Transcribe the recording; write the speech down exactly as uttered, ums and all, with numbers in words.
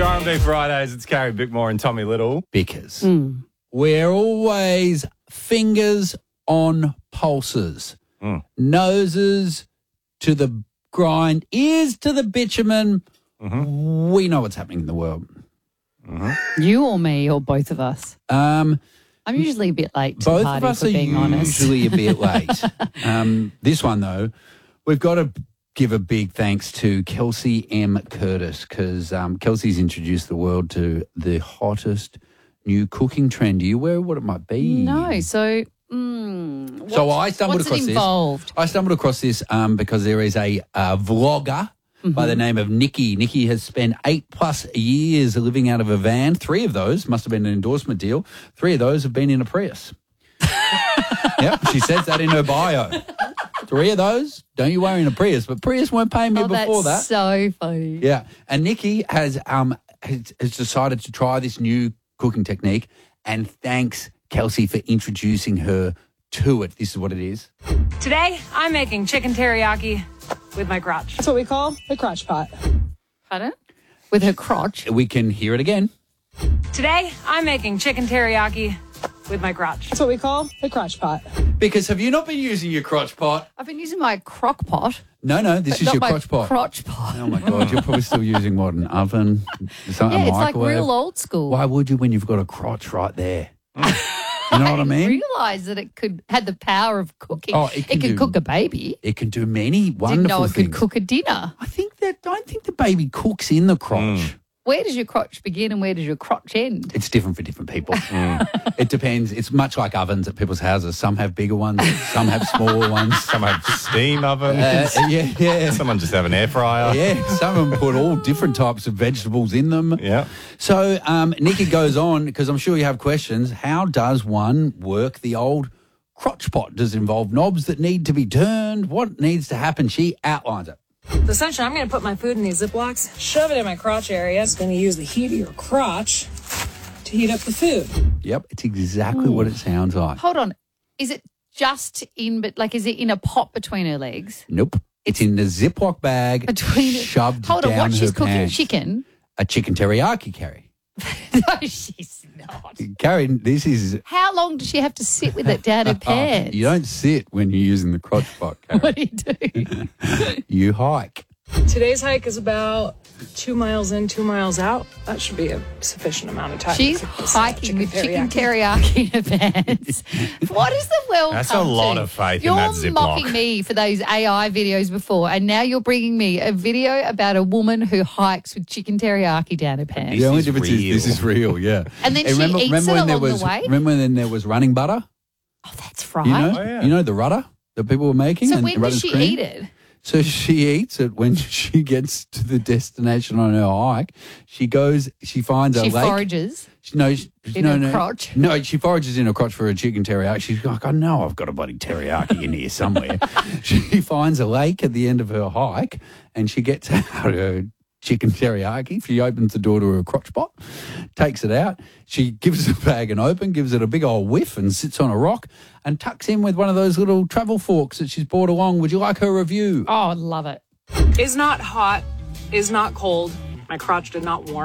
your R and B Fridays. It's Carrie Bickmore and Tommy Little. Because mm. we're always fingers on pulses, mm. noses to the grind, ears to the bitumen. Mm-hmm. We know what's happening in the world. Mm-hmm. You or me or both of us? Um, I'm usually a bit late to both the party, of us for are being honest. usually a bit late. um, this one, though, we've got to give a big thanks to Kelsey M. Curtis because um, Kelsey's introduced the world to the hottest new cooking trend. Are you aware of what it might be? No. So, mm, so what, I stumbled what's across it involved? this. I stumbled across this um, because there is a uh, vlogger mm-hmm. by the name of Nikki. Nikki has spent eight plus years living out of a van. Three of those must have been an endorsement deal. Three of those have been in a Prius. Yep, she says that in her bio. Three of those, don't you worry, in a Prius. But Prius weren't paying me oh, before that's that. so funny. Yeah, and Nikki has um has, has decided to try this new cooking technique, and thanks Kelsey for introducing her to it. This is what it is. Today, I'm making chicken teriyaki with my crotch. That's what we call the crotch pot. Pardon? With her crotch? We can hear it again. Today, I'm making chicken teriyaki with my crotch. That's what we call the crotch pot. Because have you not been using your crotch pot? I've been using my crock pot. No, no, this is not your my crotch pot. crotch pot. Oh, my God, you're probably still using what, an oven? Some, yeah, a it's like microwave? real old school. Why would you when you've got a crotch right there? You know what I mean? I didn't realise that it could had the power of cooking. Oh, it can it could do- cook a baby. It can do many wonderful Didn't know it things. could cook a dinner. I think that, I don't think the baby cooks in the crotch. Mm. Where does your crotch begin and where does your crotch end? It's different for different people. Mm. It depends. It's much like ovens at people's houses. Some have bigger ones, some have smaller ones. Some have steam ovens. Uh, yeah, yeah. Someone just have an air fryer. Yeah, some of them put all different types of vegetables in them. Yeah. So um, Nikki goes on, because I'm sure you have questions. How does one work the old crotch pot? Does it involve knobs that need to be turned? What needs to happen? She outlines it. So essentially, I'm going to put my food in these Ziplocs, shove it in my crotch area. It's going to use the heat of your crotch to heat up the food. Yep, it's exactly Ooh. what it sounds like. Hold on. Is it just in, but like, is it in a pot between her legs? Nope. It's, it's in the Ziploc bag, between shoved Hold down on, what her she's cooking? pants. Chicken? A chicken teriyaki, Carrie. No, she's not. Carrie, this is... How long does she have to sit with it down her pants? Oh, you don't sit when you're using the crotch pot, Carrie. What do you do? You hike. Today's hike is about two miles in, two miles out. That should be a sufficient amount of time. She's to cook this, uh, hiking chicken with teriyaki. chicken teriyaki in her pants. What is the world That's come a lot to? of faith you're in that Ziploc. You're mocking me for those A I videos before, and now you're bringing me a video about a woman who hikes with chicken teriyaki down her pants. The only is difference real. is this is real, yeah. And then Hey, she remember, eats remember it when there along was, the way? Remember when there was running butter? Oh, that's right. You know, Oh, yeah. you know the rudder that people were making? So and when does Rudder's she cream? eat it? So she eats it when she gets to the destination on her hike. She goes, she finds She a lake. forages. She, no, she, In no, her no, crotch? No, she forages in her crotch for a chicken teriyaki. She's like, I know I've got a bloody teriyaki in here somewhere. She finds a lake at the end of her hike and she gets out her chicken teriyaki. She opens the door to her crotch pot, takes it out. She gives the bag an open, gives it a big old whiff and sits on a rock and tucks in with one of those little travel forks that she's brought along. Would you like her review? Oh, I love it. Is not hot, is not cold. My crotch did not warm.